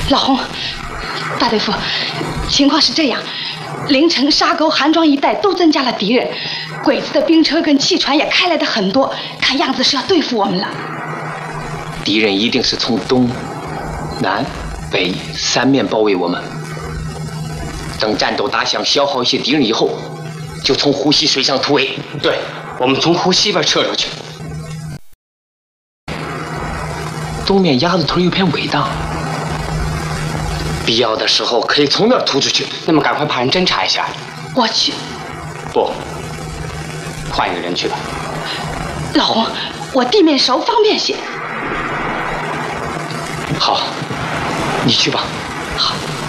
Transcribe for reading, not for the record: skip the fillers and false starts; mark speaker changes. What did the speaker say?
Speaker 1: 老洪，大队副，情况是这样，凌晨沙沟、韩庄一带都增加了敌人，鬼子的兵车跟汽船也开来的很多，看样子是要对付我们了。
Speaker 2: 敌人一定是从东、南、北三面包围我们。等战斗打响，消耗一些敌人以后，就从湖西水上突围。
Speaker 3: 对，我们从湖西边撤出去。
Speaker 2: 东面鸭子屯有片尾荡，必要的时候可以从那儿突出去。
Speaker 3: 那么赶快派人侦查一下。
Speaker 1: 我去。
Speaker 3: 不，换一个人去吧。
Speaker 1: 老洪，我地面熟，方便些。
Speaker 2: 好，你去吧。
Speaker 1: 好。